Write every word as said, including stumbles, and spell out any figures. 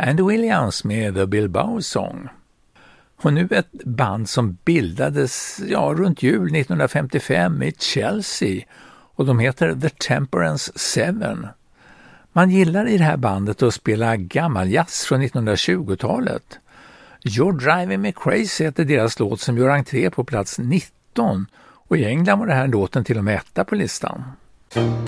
Andy Williams med The Bilbao Song. Och nu ett band som bildades ja, runt jul nittonhundrafemtiofem i Chelsea och de heter The Temperance Seven. Man gillar i det här bandet att spela gammal jazz från nittonhundratjugotalet. You're Driving Me Crazy heter deras låt som gör entré på plats nitton och i England var det här låten till och med etta på listan.